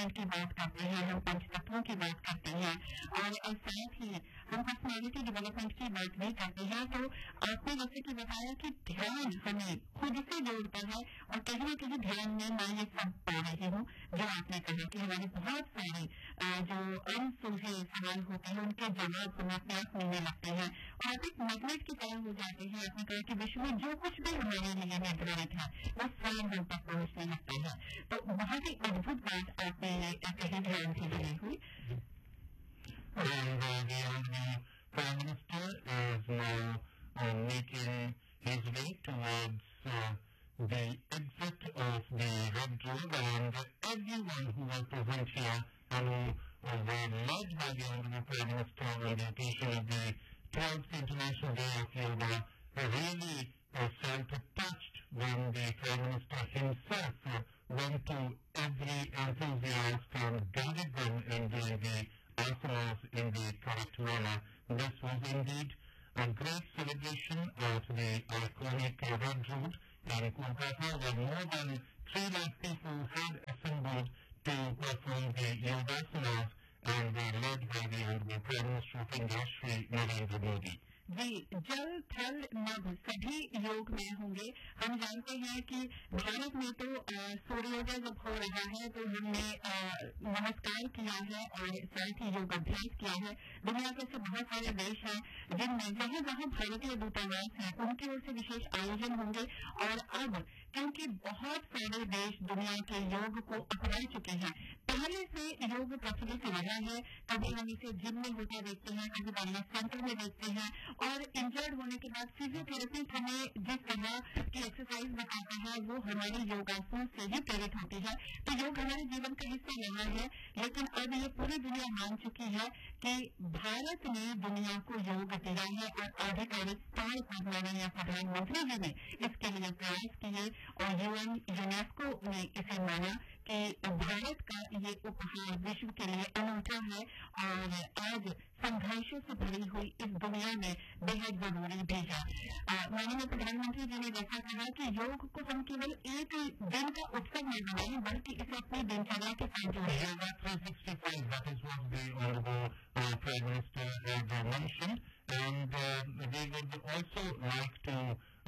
Development की बात करते हैं, हम पंचतत्वों की बात करते हैं और साथ ही हम पर्सनैलिटी डेवलपमेंट की बात भी करते हैं। तो आपने जैसे कि बताया कि ध्यान हमें खुद से जोड़ता है और कहीं न कहीं ध्यान में मैं ये सब पा रही हूँ जो आपने कहा कि हमारे बहुत सारे जो अनसुलझे सवाल होते हैं उनके जवाब हमें अपने आप मिलने लगते हैं और आप एक मैग्नेट की तरह हो जाते हैं। आपने कहा कि विश्व में जो कुछ भी हमारे लिए निर्धारित है वो स्वयं हम तक पहुंचने लगता है। तो बहुत ही अद्भुत बात आपने कही ध्यान से जुड़ी हुई। Prime Minister is now making his way towards the exit of the Red Road, and everyone who was present here and who were led by the Honorable Prime Minister on the occasion of the 12th International Day of Yoga really felt touched when the Prime Minister himself went to every enthusiast and guided them in doing the asanas in the correct manner. This was indeed a great celebration at the iconic Red Road in Kolkata, where more than 3 lakh people had assembled to perform the yogasanas and were led by the Honorable Prime Minister of India, Shri Narendra Modi. जी, जल थल नभ सभी योग में होंगे। हम जानते हैं कि भारत में तो सूर्योदय जब हो रहा है तो हमने नमस्कार किया है और साथ ही योग अभ्यास किया है। दुनिया के ऐसे बहुत सारे देश हैं जिनमें जहाँ जहाँ भारतीय दूतावास है उनकी ओर से विशेष आयोजन होंगे और अब क्योंकि बहुत सारे देश दुनिया के योग को अपना चुके हैं, पहले से योग प्रचलित रहा है। कभी हम इसे जिम में होता देखते हैं, कभी वेलनेस सेंटर में देखते हैं और इंजर्ड होने के बाद फिजियोथेरेपी हमें जिस तरह की एक्सरसाइज बताता है वो हमारे योगासनों से ही प्रेरित होती है। तो योग हमारे जीवन का हिस्सा रहा है, लेकिन अब ये पूरी दुनिया मान चुकी है कि भारत ने दुनिया को योग दिया है और आधिकारिक तौर पर माननीय प्रधानमंत्री जी ने इसके लिए प्रयास किए और यूएन यूनेस्को ने इसे माना कि भारत का ये उपहार विश्व के लिए अनूठा है और आज संघर्षों से भरी हुई इस दुनिया में बेहद जरूरी भी है। माननीय प्रधानमंत्री जी ने जैसा कहा कि योग को हम केवल एक दिन का उत्सव नहीं बनाएं बल्कि इसे अपनी दिनचर्या के साथ जोड़ें। Yoga 365, that is what the Honorable Prime Minister has mentioned, and we would also like to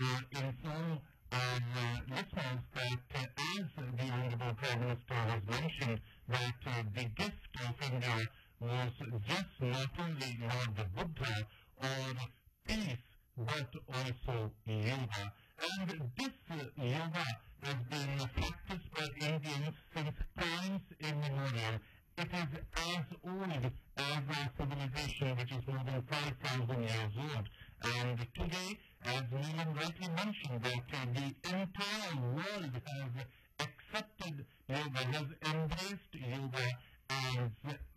inform our listeners that as the Honorable Prime Minister has mentioned that the gift of India was just not only Lord Buddha or peace but also yoga. And this yoga has been practiced by Indians since times immemorial. It is as old as our civilization, which is more than 5,000 years old. And today, as Neelam rightly mentioned, that the entire world has accepted yoga, has embraced yoga as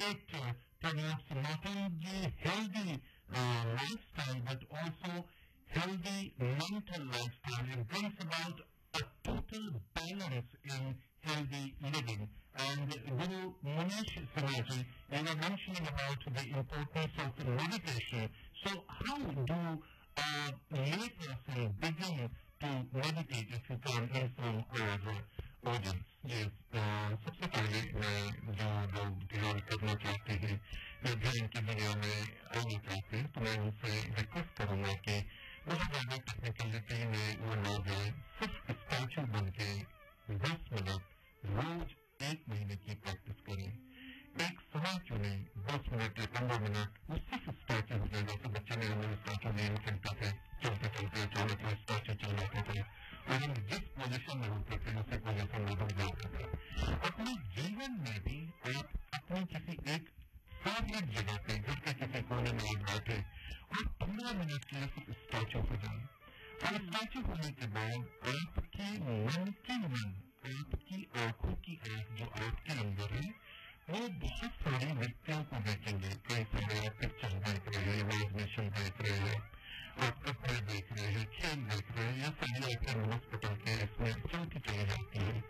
it promotes not only healthy lifestyle but also healthy mental lifestyle. It brings about a total balance in healthy living. And Guru Manish Samaji, you were mentioning about the importance of meditation. So how do a layperson begin to meditate, if you can inform our audience? Yes, सबसे पहले मैं जो लोग ध्यान करना चाहते हैं या ध्यान की दुनिया में आना चाहते हैं तो मैं उनसे रिक्वेस्ट करूंगा कि बहुत ज़्यादा टेक्निकलिटी में वो ना जाए, सिर्फ स्टैचू बन के 10 मिनट रोज 1 महीने की प्रैक्टिस करें। एक समय चुने 10 मिनट या 15 मिनट, वो सिर्फ स्टैचू हो जाए। जैसे बच्चे ने हमें स्टैचू गेम खेलते थे, चलते चलते अचानक वो स्टैचू चल जाते थे और हम जिस पोजीशन में होते थे उसी पोजीशन में रुक जाते थे। अपने जीवन में भी आप अपनी किसी एक फेवरेट जगह पे घर के किसी कोने में आप बैठे और 15 मिनट के लिए सिर्फ स्टैचू हो जाए और स्टैचू होने के बाद आपके मन की मन, आपकी आंखों की आंख जो आपके अंदर है वो बहुत सारे व्यक्तियों को देखेंगे। कई सारे आप पिक्चर देख रहे हैं, इमेजिनेशन देख रहे हैं, आप कपड़े देख रहे हैं, खेल देख रहे हैं, ये सारी आपके मनस्पटल के इसमें चलती चली जाती है।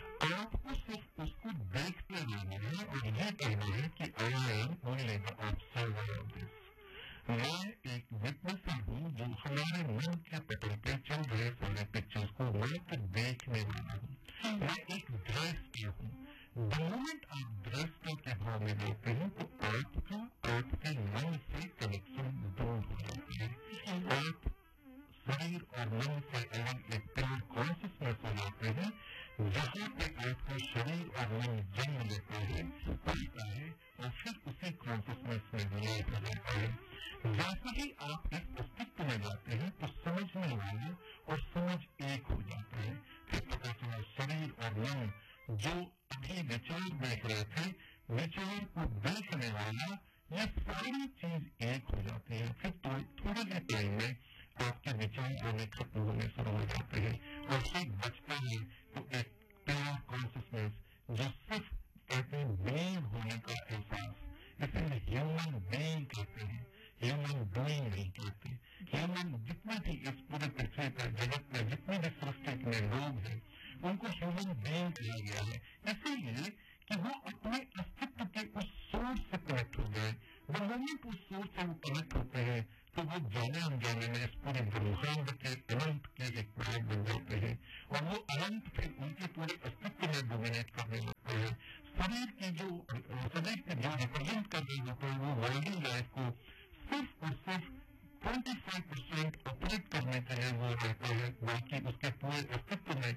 आपको सिर्फ उसको देखते रहना है और ये कहना है कि I am only the observer of this. मैं एक विटनेसर हूँ जो हमारे मन के पटल पे चल रहे सारे पिक्चर्स को मैं तो देखने वाला हूँ। मैं एक दृष्टि हूँ। The moment आप भाव में जाते हैं तो आपका आपके मन से कनेक्शन दूर हो जाता है। आप शरीर और मन से अलग एक प्योर कॉन्शियसनेस हो जाते हैं, जहाँ पे आपका शरीर और मन जन्म लेता है, पढ़ता है और फिर उसी कॉन्शियसनेस में विलीन हो जाता है। जैसे ही आप इस अस्तित्व में जाते हैं तो समझने वाला और समझ एक हो जाता है। फिर पता चला शरीर और मन जो अभी विचार देख रहे थे, विचार को देखने वाला, ये सारी चीज एक हो जाती है। फिर तो थोड़े ही टाइम में आपके विचार आने खत्म होने शुरू हो जाते हैं और फिर बचता है तो एक प्योर कॉन्शियसनेस जो सिर्फ कहते हैं बीइंग होने का एहसास, इसीलिए ह्यूमन बीइंग कहते हैं, ह्यूमन डूइंग नहीं कहते। ह्यूमन जितने भी इस पूरे पृथ्वी पर जगत में जितने भी सृष्टि में लोग हैं उनको ह्यूमन बीइंग कहा गया है, इसीलिए कि वो अपने अस्तित्व के उस सोर्स से कनेक्ट हो गए। द मोमेंट उस सोर्स से वो कनेक्ट होते हैं तो वो जाने अनजाने में इस पूरे ब्रह्मांड के अनंत के एक भाग बन जाते हैं और वो अनंत फिर उनके पूरे अस्तित्व में डोमिनेट करने लगते हैं। शरीर की जो रिप्रेजेंट कर रहे होते हैं वो वर्ल्डिंग लाइफ को सिर्फ और सिर्फ 25% ऑपरेट करने के लिए वो रहता है, बाकी उसके पूरे अस्तित्व में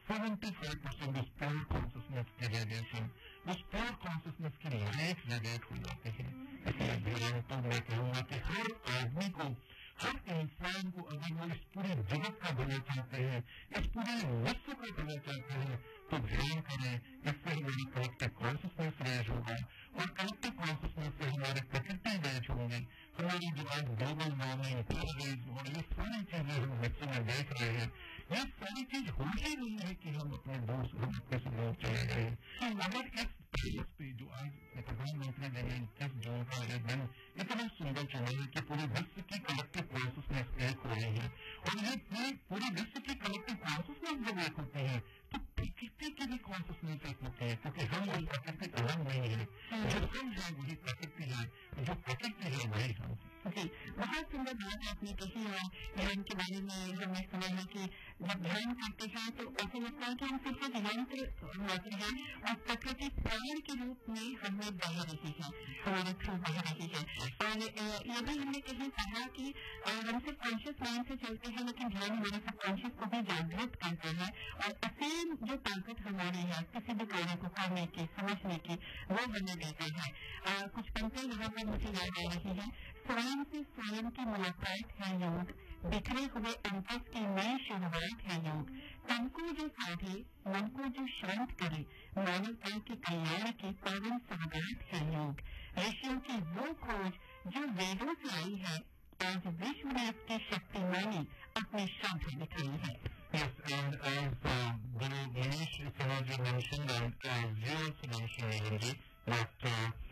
75% उस प्योर कॉन्शियसनेस की रेडिएशन, उस प्योर कॉन्शियसनेस की लाइफ रेडिएट हो जाती है। इसलिए धीरे तो मैं कहूँगा कि हर आदमी को, हर इंसान को अगर वो इस पूरे जगत का भला चाहते हैं, इस पूरे विश्व का भला चाहते हैं तो ध्यान करें, इससे हमारी कलेक्टिव कॉन्शियसनेस रेज होगा और कलेक्टिव कॉन्शियसनेस से हमारे प्रकृति रेज होंगे। हमारी जो आज ग्लोबल वार्मिंग, टेररिज्म और ये सारी चीजें हम विश्व में देख रहे हैं, ये सारी चीज हो ही नहीं है कि हम अपने दोस्त अपने से दूर चले गए। अगर इस पे जो आज प्रधानमंत्री जी ने 21 जून का ये दिन इतना सुंदर चुना है कि पूरे विश्व की कलेक्टिव कॉन्शियसनेस एक हो रही है और ये पूरे विश्व की कलेक्टिव कॉन्शियसनेस जब एक होती है तो प्रकृति की भी कॉन्शियसनेस एक होती है, क्योंकि हम लोग प्रकृति अलग नहीं है, जो हम है वही प्रकृति है, जो प्रकृति है वही हम। जी, बहुत सुंदर बात आपने कही और ध्यान के बारे में हमने सुना है कि जब ध्यान करते हैं तो ऐसा लगता है कि हम सिर्फ एक यंत्र होते हैं और प्रकृति प्राण के रूप में हमें बह रही है, हमारे थ्रू बह रही है। और ये भी हमने कहीं कहा कि हम सिर्फ कॉन्शियस माइंड से चलते हैं लेकिन ध्यान हमारे सबकॉन्शियस को भी जागृत करता है और असीम जो ताकत हमारी है किसी भी कार्य को करने की, समझने की, वो हमें देता है। कुछ पंक्तियां यहाँ पर मुझे याद आ रही है। स्वयं से स्वयं की मुलाकात है योग, बिखरे हुए अंतस की नई शुरुआत है योग, तन को जो साधे मन को जो शांत करे, मानवता के कल्याण की पावन सौगात है योग। ऋषियों की वो खोज जो वेदों से आई है, आज विश्व ने इसकी शक्ति मानी अपनी श्रद्धा दिखाई है। Yes, and as Guru Manish Sahaji mentioned, and as you also mentioned, Evanji, that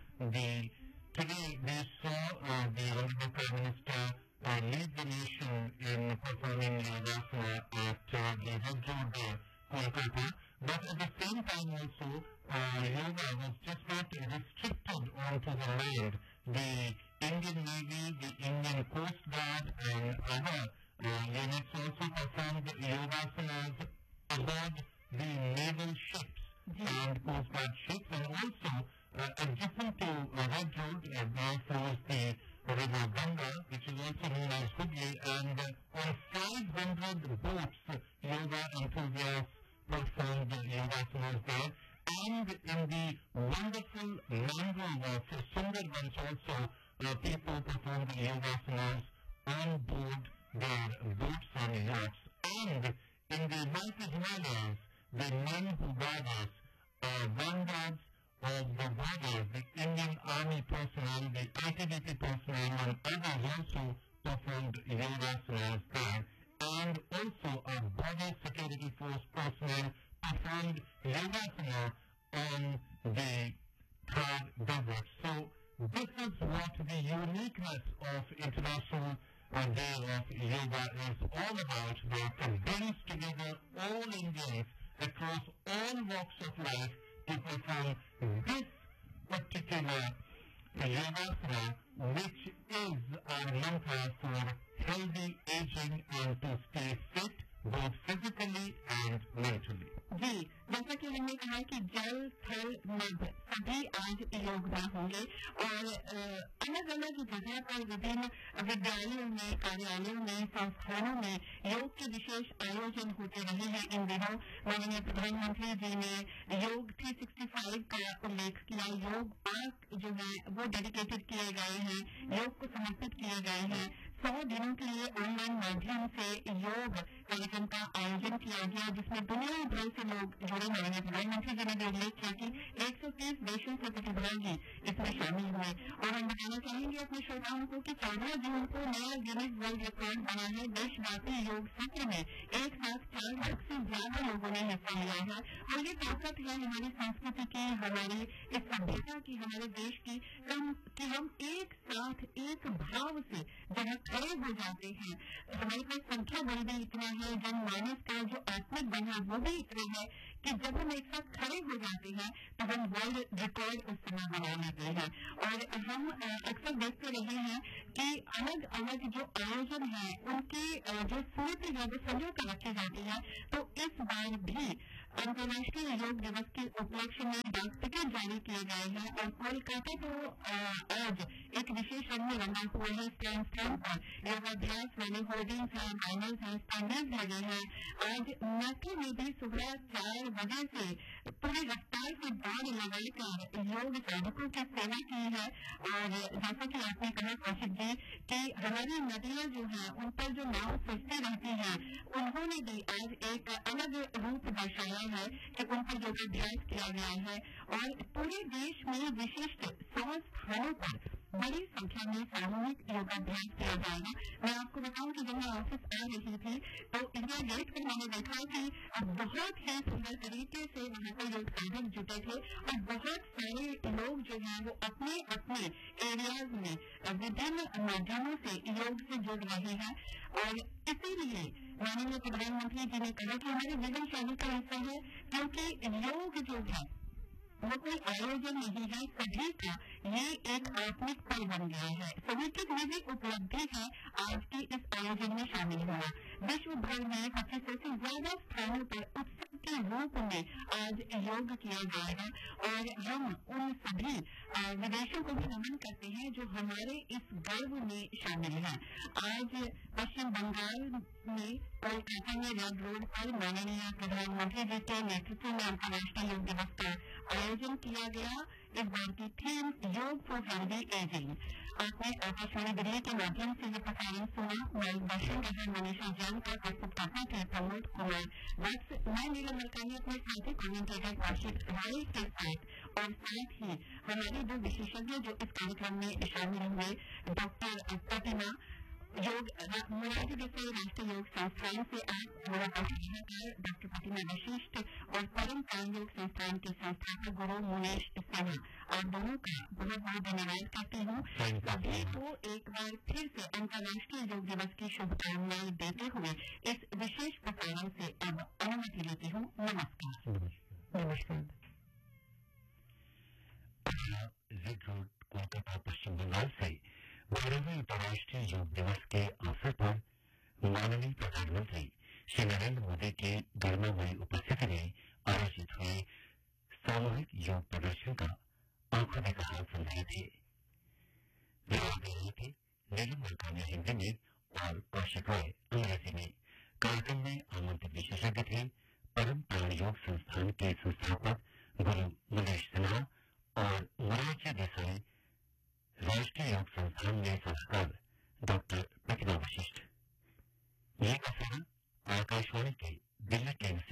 today we saw the Honorable Prime Minister lead the nation in performing Yogasana at the Red Road, Kolkata. But at the same time also, yoga was just not restricted onto the land. The Indian Navy, the Indian Coast Guard and other units also performed yogasanas aboard the naval ships and Coast Guard ships, and also adjacent to Red Road there flows the river Ganga, which is also known as Hooghly, and on 500 boats yoga enthusiasts performed yogasanas there. And in the wonderful mangrove Sundarbans also people performed yogasanas on board their boats and yachts. And in the mighty Himalayas, the men who guard us, vanguards of the borders, the Indian Army personnel, the ITBP personnel, and others also performed yogasanas there. And also our border security force personnel performed yogasana on the Thar Desert. So this is what the uniqueness of International Day of Yoga is all about, that it brings together all Indians across all walks of life to perform this particular yogasana, which is our mantra for healthy aging and to stay fit both physically and mentally. जी, जैसा कि हमने कहा कि जल थल नभ सभी आज योग में होंगे और अलग अलग जगह पर विभिन्न विद्यालयों में, कार्यालयों में, संस्थानों में योग के विशेष आयोजन होते रहे हैं। इन दिनों माननीय प्रधानमंत्री जी ने योग 365 का उल्लेख किया। योग पार्क जो है वो डेडिकेटेड किए गए हैं, योग को समर्पित किए गए हैं। 100 दिनों के लिए ऑनलाइन माध्यम से योग कार्यक्रम का आयोजन किया गया, जिसमें दुनिया भर से लोग जुड़े हुए हैं। प्रधानमंत्री जी ने भी उल्लेख किया कि 130 देशों से प्रतिभागी इसमें शामिल हुए। और हम बताना चाहेंगे अपने श्रोताओं को कि 14 जून को नया गिनीज वर्ल्ड रिकॉर्ड बना है। देशव्यापी योग सत्र में 1 लाख 4 लाख से ज्यादा लोगों ने हिस्सा लिया है और ये ताकत है हमारी संस्कृति की, हमारी इस सभ्यता की, हमारे देश की कि हम एक साथ एक भाव से जब खड़े हो जाते हैं। हमारे पास संख्या बल भी इतना है, जनमानस का जो आत्मिक बल है वो भी इतना है कि जब हम एक साथ खड़े हो जाते हैं तो हम वर्ल्ड रिकॉर्ड उस समय बना लेते हैं। और हम अक्सर देखते रहे हैं कि अलग अलग जो आयोजन है उनकी जो स्मृति है वो संजो कर रखी जाती है। तो इस बार भी अंतर्राष्ट्रीय योग दिवस के उपलक्ष्य में डाक टिकट जारी किए गए हैं और कोलकाता तो आज एक विशेष रंग में रंगा हुआ है। स्टैंड पर योगाभ्यास वाले होर्डिंग्स हैं, बैनर्स हैं, स्टैंडर्स लगे हैं। आज मेट्रो में भी सुबह 4 बजे से पूरी रफ्तार से दौड़ लगाकर योग साधकों की सेवा की है। और जैसा कि आपने कहा कौशिक जी कि हमारी नदियां जो हैं उन पर जो नाव सजती रहती हैं, उन्होंने भी आज एक अलग रूप दर्शाया है कि उन पर योगाभ्यास किया गया है। और पूरे देश में विशिष्ट 100 स्थानों पर बड़ी संख्या में सामूहिक योगाभ्यास किया जाएगा। मैं आपको बताऊं कि जब मैं ऑफिस आ रही थी तो इंडिया गेट पर मैंने देखा कि बहुत ही सुंदर तरीके से वहाँ पर योग साधक जुटे थे और बहुत सारे लोग जो हैं वो अपने अपने एरियाज में विभिन्न माध्यमों से योग से जुड़ रहे हैं। और इसीलिए माननीय प्रधानमंत्री जी ने कहा कि हमारे जीवन शैली का हिस्सा है, क्योंकि योग जो है वो कोई आयोजन नहीं है, सभी का ये एक आत्मिक पल बन गया है। सभी की निजी उपलब्धि है आज के इस आयोजन में शामिल होना। विश्व भर में 25 से ज्यादा स्थानों पर उत्सव के रूप में आज योग किया जाएगा और हम उन सभी विदेशों को भी नमन करते हैं जो हमारे इस गर्व में शामिल हैं। आज पश्चिम बंगाल में कोलकाता में रेड रोड पर माननीय प्रधानमंत्री जी के नेतृत्व में अंतर्राष्ट्रीय योग दिवस का आयोजन किया गया। इस बार की थीम योग फॉर हेल्दी एजिंग। आपने आकाशवाणी दिल्ली के माध्यम से ये प्रसारण सुना। मार्गदर्शन रहा मनीषा जैन का, प्रस्तुतकर्ता थे प्रमोद कुमार वत्स। मैं नीलम मलकानी अपने साथी कमेंटेटर कौशिक राय के साथ और साथ ही हमारे 2 विशेषज्ञ जो इस कार्यक्रम में शामिल हुए, डॉक्टर प्रतिमा योग मोरारजी देसाई राष्ट्रीय योग संस्थान से आप हमारा कलाकार डॉक्टर प्रतिमा वशिष्ठ और परम प्राण योग संस्थान के संस्थापक गुरु मुनीश सिन्हा, आप दोनों का बहुत बहुत धन्यवाद करती हूँ। सभी को एक बार फिर से अंतर्राष्ट्रीय योग दिवस की शुभकामनाएं देते हुए इस विशेष प्रसारण से अब अनुमति लेती हूँ। नमस्कार। नमस्कार। कोलकाता पश्चिम बंगाल से 12वें अंतर्राष्ट्रीय योग दिवस के अवसर पर माननीय प्रधानमंत्री श्री नरेंद्र मोदी की गरिमामयी उपस्थिति में आयोजित हुए सामूहिक योग प्रदर्शन का आंखों देखा हाल सुन रहे थे। नीलम मलकानी हिंदी में और कौशिक राय अंग्रेजी में। कार्यक्रम में आमंत्रित विशेषज्ञ थे परम प्राण योग संस्थान के संस्थापक गुरु मनीष सिन्हा और मोरारजी देसाई राष्ट्रीय योग संस्थान में सलाहकार डॉक्टर प्रतिमा वशिष्ठ। ये प्रसारण आकाशवाणी के दिल्ली केंद्र